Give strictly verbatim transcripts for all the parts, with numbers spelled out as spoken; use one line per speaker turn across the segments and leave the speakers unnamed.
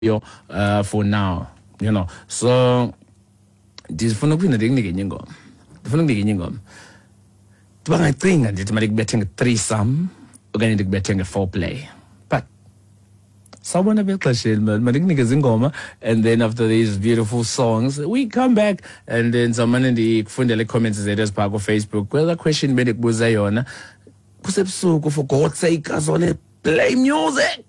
uh, for now, you know. So ndifuna ukuphinda ndikunike enye ingoma. Ndifuna ukunika enye ingoma. Ndibangacinga ndithi mandikubethe nge-threesome okanye ndikubethe nge-foreplay. But sawubona bexesheni man, mandikunikeze ingoma, and then after these beautiful songs we come back and then zamane ndikufundele comments zethu eziphaa ku-Facebook. Kwela question bendikubuza yona kusebusuku, for God's sake, azole play music,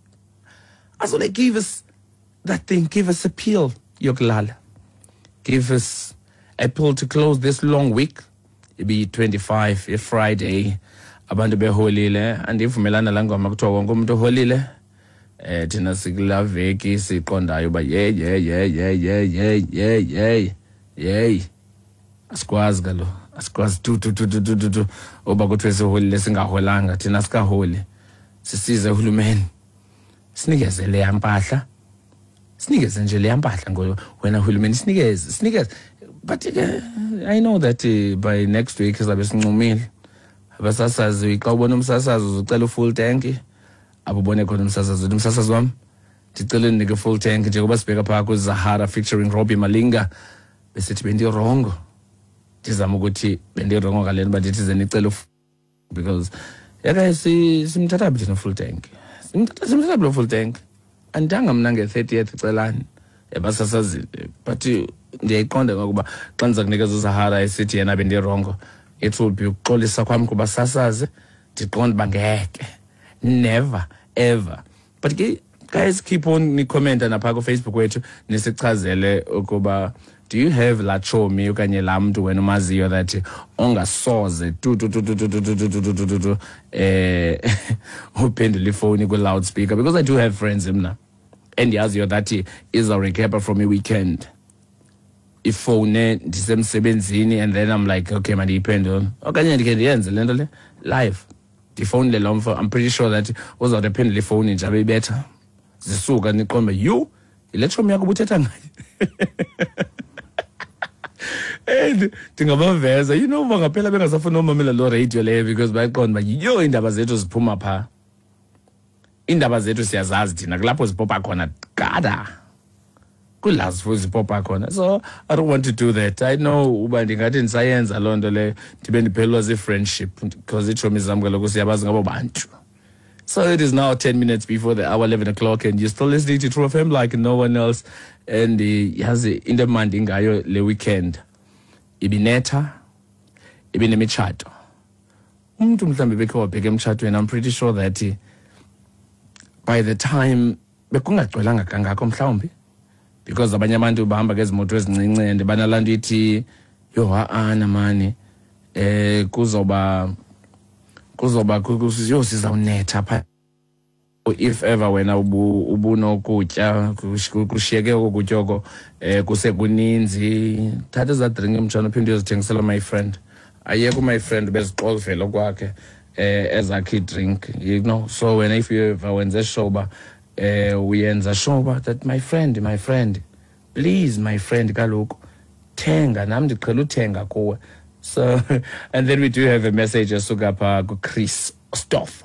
azole give us that thing, give us a pill yokulala, give us a pill to close this long week. It'll be twenty-five, a Friday, abantu beholile, andivumelana la ngoma kuthiwa wonke umuntu uholile. Eh thina sikula veki siqondayo ba yeah yeah yeah yeah yeah yeah yeah yeah yeah asikwazi kalo, asikwazi tu tu tu tu tu tu oba kuthiwe siholile singaholanga, thina sikaholi, sisize uhulumeni sinikeze le yampahla, sinikeze nje le yampahla ngoba wena uhulumeni sinikeze sinikeze. But uh, I know that uh, by next week sizabe sincumile abasasazi. Xa ubona umsasazi ucela full tank, abubone khona umsasazi, umsasazi wami ndicela ndinike full tank njengoba sibheka phaa ku Zahara featuring Robbie Malinga, besithi bendi wrong, ndizama ukuthi bendi wrong kaleni but ndithi ze nicela because yaka si simthatha bithina full tank, simthatha simthatha full tank andanga mna nge-thirtieth celani ebasasazi. But ndiyayiqonda ngokuba xa ndiza kunikeza uZahara esithi yena bendi wrong, it will be ukuxolisa kwami kuba sasazi, ndiqonda uba ngeke, never ever. But guys, keep on ni-commenta napha ku-Facebook wethu nisichazele ukuba do you have la chomi okanye la mntu wena umaziyo that ongasoze tu tu tu tu tu tu tu tu tu tu tu tu eh uphendule ifowuni ku-loudspeaker, because I do have friends mna and yaziyo that is a recap from a weekend. Ifone ndisemsebenzini and then I'm like okay mandiyiphendule okanye ndike ndiyenze le nto le live, ndifowunile lo mfo. I'm pretty sure that uzawutephendula ifowuni nje abe betha zisuka niqombe you ile chomi yakho ubuthetha ngayo. And ndingabaveza, you know, bangaphela bengasafuna umamela lo radio leyo because bayiqonda uba yiyo iindaba zethu ziphuma phaa. Iindaba zethu siyazazi thina kulapho zipopa khona gada, kulazi futhi zipopa khona. So I don't want to do that. I know uba ndingathi ndisayenza loo nto leyo ndibe ndiphelelwa zii-friendship because iitshomi zam kaloku siyabazi ngabo bantu. So it is now ten minutes before the hour eleven o'clock and you're still listening to True F M like no one else. And yazi into emandi ngayo le weekend ibinetha, ibinemitshato. Umuntu mhlambe bekhe wabheka emtshatweni, I'm pretty sure that by the time bekungagcwelanga kangako mhlawumbi, because abanye abantu bahamba ngezimoto ezincinci and banalaa nto ithi yo ha-ana mani eh kuzoba kuzoba yo sizawunetha phaa. If ever wena ubunokutya kushiyeke oko kutya oko eh kusekuninzi, thatha eza drink emtshana uphinde uyozithengisela my friend. Ayekho my friend bezixolvela kwakhe eh ezakhe drink, you know. So when if you ever wenze shoba eh uyenza shoba that my friend my friend please my friend kaloku thenga nami ndiqhela uthenga kuwe. So and then we do have a message esuka phaa ku-Chris Stoff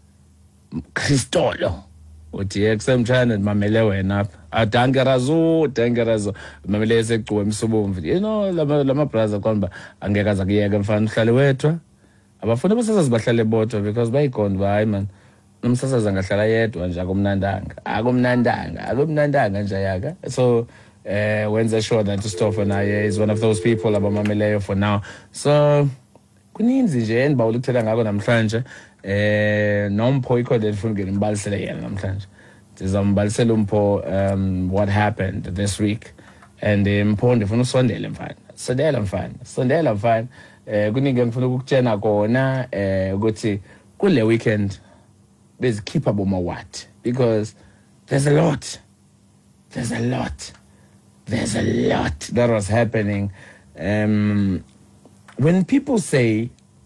Kristolo uthi eksemtshana ndimamele wena apha adangerazo dangerazo mamele esegcuwa emsobomvu, you know, lama lama brother kwamba angeke aza kuyeka mfana uhlale wedwa. Abafuna abasasazi bahlale bodwa because bayiqonda uba hayi man nomsasazi angahlala yedwa nje akumnandanga akumnandanga akumnandanga nje yaka. So uh wenza sure that Stoffer naye is one of those people abamameleyo for now. So kuninzi nje endibawula ukuthela ngako namhlanje. Eh nompho ikho le ndifuna ngenimbalisele yena namhlanje. Ndizambalisela umpho um what happened this week and mpho ndifuna usondele mfana, sondela mfana, sondela mfana. Eh kuningi ngifuna ukukutshena kona eh ukuthi kule weekend bezikhipha boma what, because there's a lot there's a lot there's a lot that was happening. Um when people say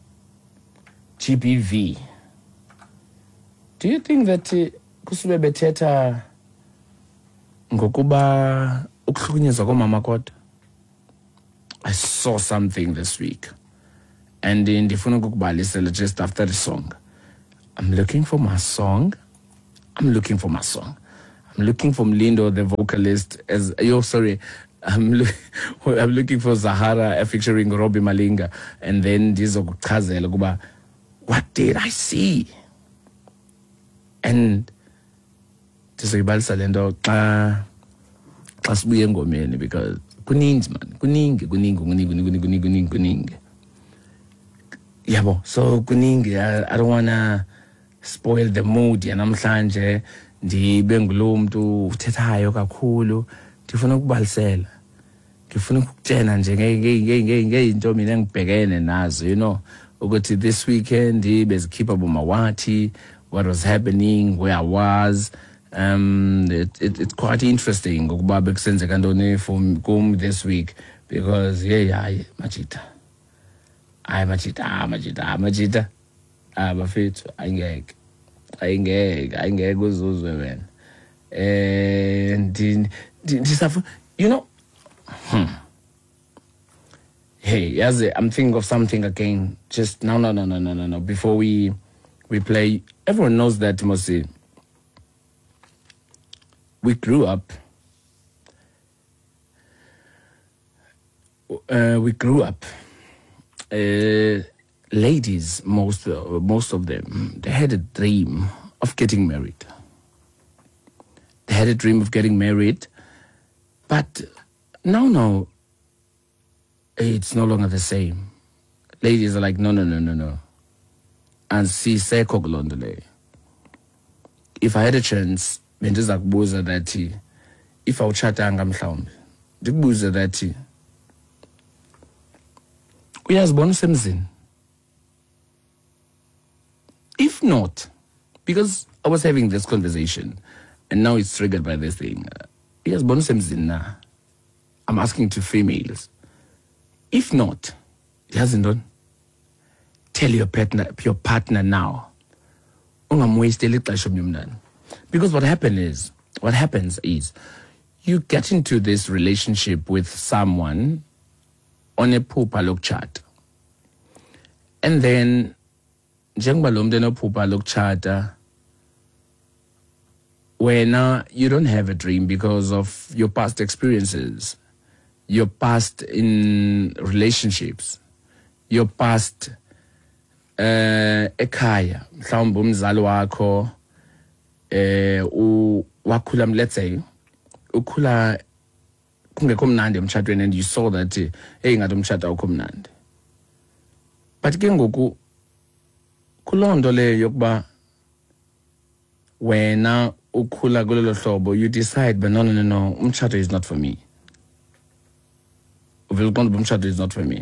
G B V, do you think that kusube bethetha ngokuba ukuhlukunyezwa komama kodwa? I saw something this week and ndifuna ukukubalisela just after the song. I'm looking for my song. I'm looking for my song. I'm looking for Mlindo, the vocalist, as yo sorry. I'm, lo- I'm looking for Zahara featuring Robbie Malinga, and then ndizokuchazela kuba what did I see? And ndizoyibalisa lento xa xa sibuye engomeni, because kuningi man, kuningi kuningi kuningi kuningi kuningi kuningi kuningi. Yabo, so kuningi. I, I don't wanna spoil the mood yanamhlanje. Ndibe ngulo muntu uthethayo kakhulu. Ndifuna ukubalisela. Ngifuna ukutshena nje ngeyinto mina engibhekene nazo, you know, ukuthi this weekend bezikhipha bomawati, what was happening, where I was. Um, it, it, it's quite interesting ukuba bekusenzeka ntoni for kum this week, because yeah, hayi machita, hayi machita, ah machita, ah machita, ah bafethu ayingeke, ayingeke, ayingeke uzuzwe wena. And you know. Hmm. Hey, yes, I'm thinking of something again. Just no, no, no, no, no, no, no. Before we we play, everyone knows that Mosi. We grew up. Uh, we grew up. Uh, ladies, most uh, most of them, they had a dream of getting married. They had a dream of getting married, but. No, no, it's no longer the same. Ladies are like, no, no, no, no, no. And see, say koglondole. If I had a chance, bendiza kubuza that if awutshatanga mhlawumbe, ndikubuza that uyazibona usemzini. If not, because I was having this conversation, and now it's triggered by this thing. Uyazibona usemzini na. I'm asking to females. If not, it hasn't done. Tell your partner, your partner now. Because what happens is, what happens is, you get into this relationship with someone on a pupa look chat, and then, pupa look chat. Where now you don't have a dream because of your past experiences. Your past in relationships, your past uh ekhaya, mhlawumbe umzali wakho eh wakhula, let's say ukhula kungekho mnandi emtshadweni, and you saw that hey ngathi umtshado awukho mnandi. But ke ngoku kulonto le yokuba wena ukhula kulelo hlobo, you decide but no no no no umtshado is not for me. Is not for me.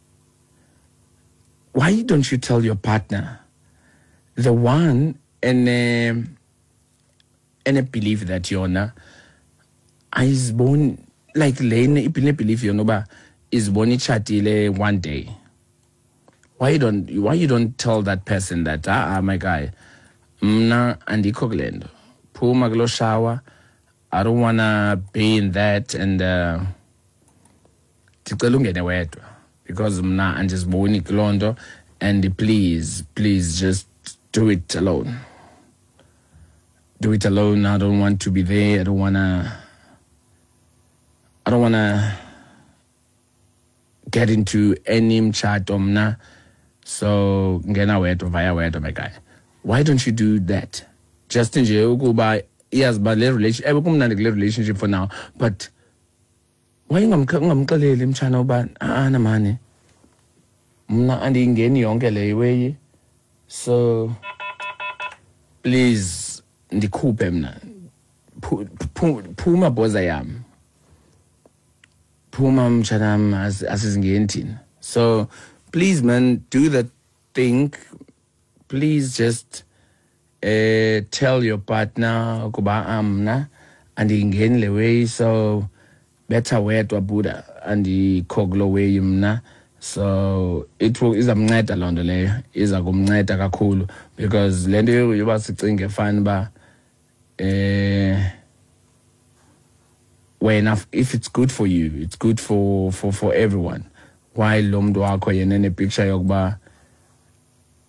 Why don't you tell your partner, the one, and uh, and a belief that you're na is born like lane belief you know is born chatile one day. Why don't why you don't tell that person that ah, ah my guy, mna andikoglendo, puma glo shower, I don't wanna be in that, and. Uh, because mna andiziboni kulondo, and please please just do it alone. Do it alone. I don't want to be there. I don't wanna I don't wanna get into any mchato mna. So ngena wedwa via wedwa my guy. Why don't you do that? Just nje ukuba yes but le relationship ebekumnandi kule relationship for now, but why ungamxeleli mtshana uba ana mane mna andingeni yonke le way, so please ndikhuphe mna, phuma boza yam, phuma mtshanam asizingeni thina. So please man, do that thing. Please just uh, tell your partner ukuba amna andingeni le way, so better wedwa Buddha and the koglo way mna. So it will izamnceda lonto leyo, iza kumnceda kakhulu, because lento yoba sicinge fine ba eh when if it's good for you, it's good for for for everyone. While lo mntu wakho yena ne picture yokuba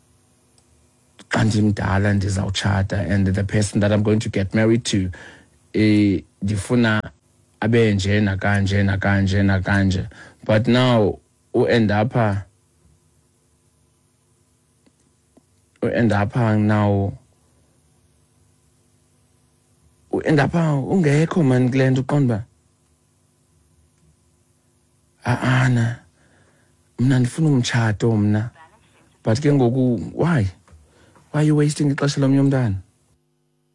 andimdala ndizawutshata, and the person that I'm going to get married to eh ndifuna abe nje nakanje nakanje nakanje, but now u-end apha u-end apha now u-end apha ungekho man kule nto uqonda uba a-ana mna ndifuna umtshato mna, but ke ngoku why why are you wasting ixesha lomnye umntana?